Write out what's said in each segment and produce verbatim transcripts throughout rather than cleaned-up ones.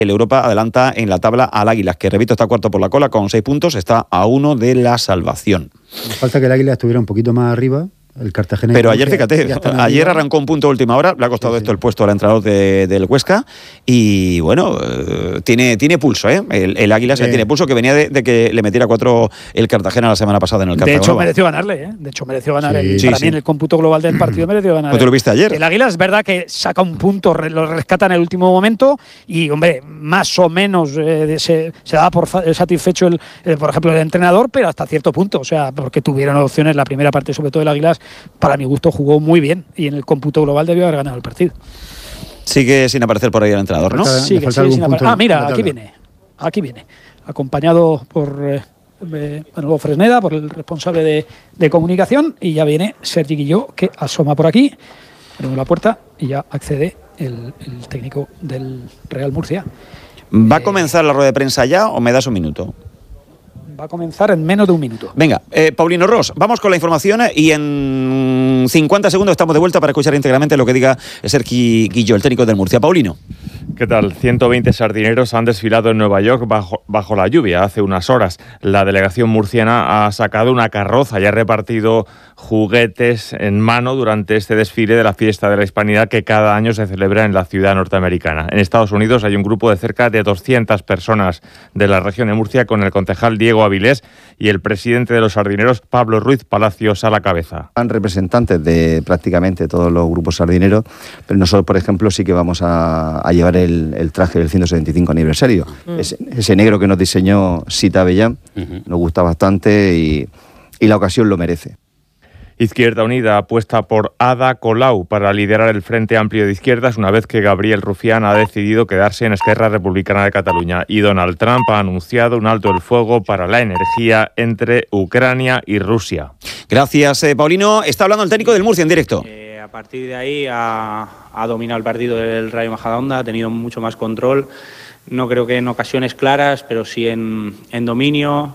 El Europa adelanta en la tabla al Águilas, que repito, está cuarto por la cola con seis puntos, está a uno de la salvación. Nos falta que el Águila estuviera un poquito más arriba. El Cartagena. Pero ayer, fíjate, ayer arrancó un punto a última hora, le ha costado sí, esto sí. el puesto al entrenador de, del Huesca y bueno, eh, tiene, tiene pulso, ¿eh? El, el Águila sí. tiene pulso, que venía de, de que le metiera cuatro el Cartagena la semana pasada en el Cartagena. De hecho, mereció ganarle, ¿eh? De hecho, mereció ganar. Sí. El, sí, para sí. mí, en el cómputo global del partido, mereció ganar. ¿Tú lo viste ayer? El Águila es verdad que saca un punto, lo rescata en el último momento y, hombre, más o menos eh, se, se da por satisfecho, el, el, por ejemplo, el entrenador, pero hasta cierto punto. O sea, porque tuvieron opciones la primera parte, sobre todo el Águila, para mi gusto jugó muy bien y en el cómputo global debió haber ganado el partido. Sigue sin aparecer por ahí el entrenador, ¿no? Sí, sigue, sigue sin aparecer. Ah, mira, aquí viene, aquí viene, acompañado por eh, eh, Manolo Fresneda, por el responsable de, de comunicación, y ya viene Sergi Guilló, que asoma por aquí, abrimos la puerta y ya accede el, el técnico del Real Murcia. ¿Va eh, a comenzar la rueda de prensa ya o me das un minuto? Va a comenzar en menos de un minuto. Venga, eh, Paulino Ros, vamos con la información y en cincuenta segundos estamos de vuelta para escuchar íntegramente lo que diga Sergi Guilló, el técnico del Murcia. Paulino. ¿Qué tal? ciento veinte sardineros han desfilado en Nueva York bajo, bajo la lluvia hace unas horas. La delegación murciana ha sacado una carroza y ha repartido juguetes en mano durante este desfile de la Fiesta de la Hispanidad que cada año se celebra en la ciudad norteamericana. En Estados Unidos hay un grupo de cerca de doscientas personas de la región de Murcia con el concejal Diego Avilés y el presidente de los sardineros, Pablo Ruiz Palacios, a la cabeza. Van representantes de prácticamente todos los grupos sardineros, pero nosotros, por ejemplo, sí que vamos a, a llevar el, el traje del ciento setenta y cinco aniversario. Mm. Ese, ese negro que nos diseñó Sita Avellán, uh-huh. nos gusta bastante y, y la ocasión lo merece. Izquierda Unida apuesta por Ada Colau para liderar el Frente Amplio de Izquierdas una vez que Gabriel Rufián ha decidido quedarse en Esquerra Republicana de Cataluña y Donald Trump ha anunciado un alto el fuego para la energía entre Ucrania y Rusia. Gracias, eh, Paulino. Está hablando el técnico del Murcia en directo. Eh, a partir de ahí ha, ha dominado el partido del Rayo Majadahonda, ha tenido mucho más control. No creo que en ocasiones claras, pero sí en, en dominio.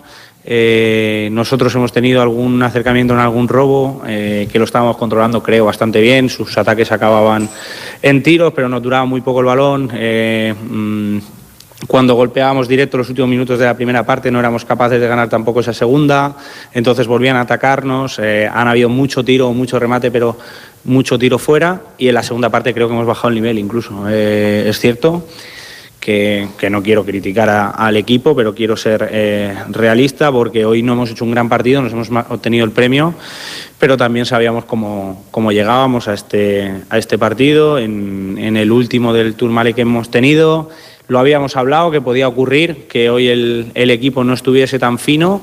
Eh, nosotros hemos tenido algún acercamiento en algún robo, eh, que lo estábamos controlando, creo, bastante bien. Sus ataques acababan en tiros, pero nos duraba muy poco el balón. Eh, mmm, cuando golpeábamos directo los últimos minutos de la primera parte no éramos capaces de ganar tampoco esa segunda, entonces volvían a atacarnos. Eh, han habido mucho tiro, mucho remate, pero mucho tiro fuera, y en la segunda parte creo que hemos bajado el nivel incluso. Eh, es cierto Que, que no quiero criticar a, al equipo, pero quiero ser eh, realista, porque hoy no hemos hecho un gran partido, nos hemos obtenido el premio, pero también sabíamos cómo, cómo llegábamos a este, a este partido, en, en el último del Tourmalet que hemos tenido. Lo habíamos hablado, que podía ocurrir, que hoy el, el equipo no estuviese tan fino,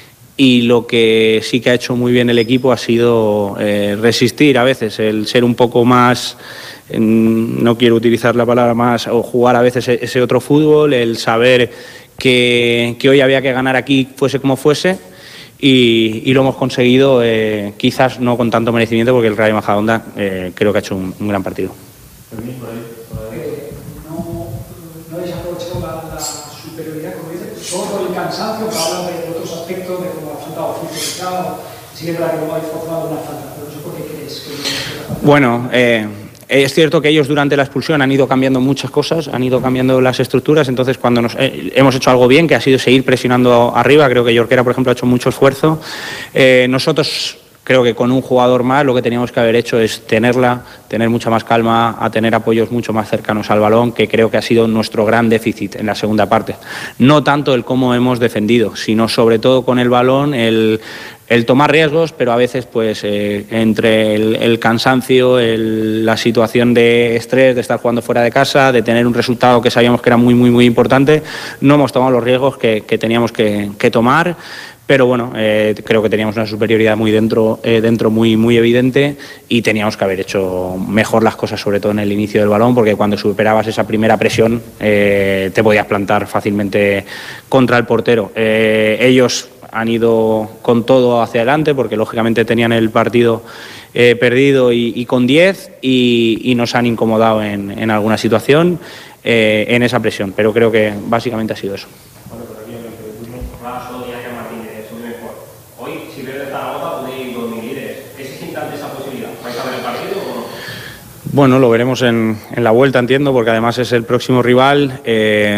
y lo que sí que ha hecho muy bien el equipo ha sido eh, resistir a veces, el ser un poco más... no quiero utilizar la palabra más, o jugar a veces ese otro fútbol, el saber que, que hoy había que ganar aquí fuese como fuese, y, y lo hemos conseguido, eh, quizás no con tanto merecimiento, porque el Rayo Majadahonda eh, creo que ha hecho un, un gran partido. No, no habéis aprovechado la, la superioridad, como dices, solo el cansancio, que hablan de otros aspectos, de cómo ha faltado físico, sí que es verdad que no habéis forzado una falta, pero no sé por qué crees que... Bueno, eh... es cierto que ellos durante la expulsión han ido cambiando muchas cosas, han ido cambiando las estructuras, entonces cuando nos, eh, hemos hecho algo bien, que ha sido seguir presionando arriba. Creo que Jorquera, por ejemplo, ha hecho mucho esfuerzo. Eh, nosotros creo que con un jugador más lo que teníamos que haber hecho es tenerla, tener mucha más calma, a tener apoyos mucho más cercanos al balón, que creo que ha sido nuestro gran déficit en la segunda parte. No tanto el cómo hemos defendido, sino sobre todo con el balón, el... el tomar riesgos, pero a veces pues eh, entre el, el cansancio, el, la situación de estrés, de estar jugando fuera de casa, de tener un resultado que sabíamos que era muy, muy, muy importante, no hemos tomado los riesgos que, que teníamos que, que tomar. Pero bueno, eh, creo que teníamos una superioridad muy dentro, eh, dentro muy, muy evidente, y teníamos que haber hecho mejor las cosas, sobre todo en el inicio del balón, porque cuando superabas esa primera presión eh, te podías plantar fácilmente contra el portero. Eh, ellos han ido con todo hacia adelante, porque lógicamente tenían el partido eh, perdido y, y con diez, y, y nos han incomodado en, en alguna situación eh, en esa presión, pero creo que básicamente ha sido eso. Bueno, lo veremos en, en la vuelta, entiendo, porque además es el próximo rival. Eh,